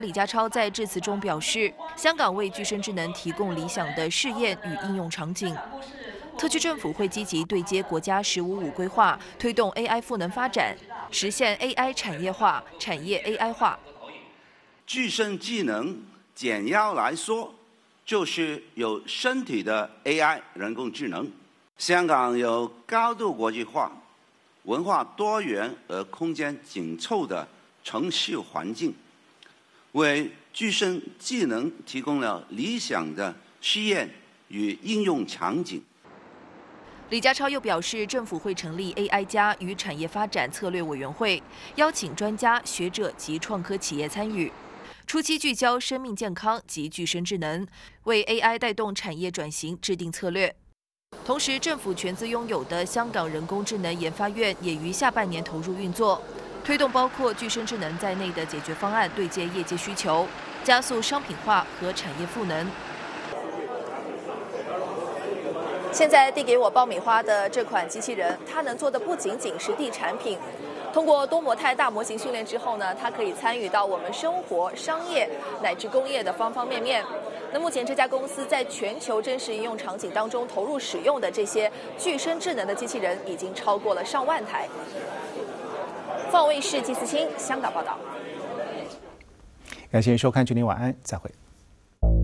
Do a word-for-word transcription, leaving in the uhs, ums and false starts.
李家超在致辞中表示，香港为具身智能提供理想的试验与应用场景。特区政府会积极对接国家“十五五”规划，推动 A I 赋能发展，实现 A I 产业化、产业 A I 化。 具身智能简要来说，就是有身体的 A I 人工智能。香港有高度国际化、文化多元而空间紧凑的城市环境，为具身智能提供了理想的试验与应用场景。 李家超又表示，政府会成立 A I 加与产业发展策略委员会，邀请专家学者及创科企业参与。初期聚焦生命健康及具身智能，为 A I 带动产业转型制定策略。同时，政府全资拥有的香港人工智能研发院也于下半年投入运作，推动包括具身智能在内的解决方案对接业界需求，加速商品化和产业赋能。现在递给我爆米花的这款机器人，它能做的不仅仅是地产品。通过多模态大模型训练之后呢，它可以参与到我们生活、商业乃至工业的方方面面。那目前这家公司在全球真实应用场景当中投入使用的这些具身智能的机器人，已经超过了上万台。凤凰卫视季思清香港报道。 感谢收看，祝您晚安，再会。